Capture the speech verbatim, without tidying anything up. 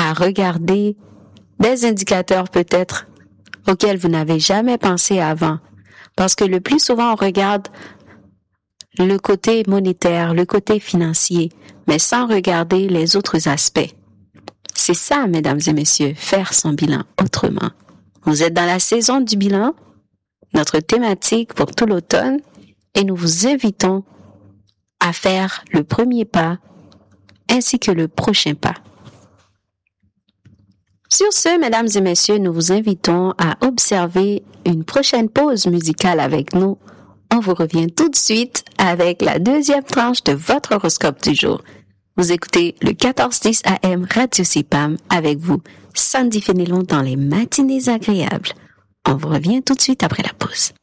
à regarder des indicateurs peut-être auxquels vous n'avez jamais pensé avant. Parce que le plus souvent, on regarde le côté monétaire, le côté financier, mais sans regarder les autres aspects. C'est ça, mesdames et messieurs, faire son bilan autrement. Vous êtes dans la saison du bilan, notre thématique pour tout l'automne, et nous vous invitons à faire le premier pas ainsi que le prochain pas. Sur ce, mesdames et messieurs, nous vous invitons à observer une prochaine pause musicale avec nous. On vous revient tout de suite avec la deuxième tranche de votre horoscope du jour. Vous écoutez le quatorze dix A M Radio C P A M avec vous, Sandy Fénelon dans les matinées agréables. On vous revient tout de suite après la pause.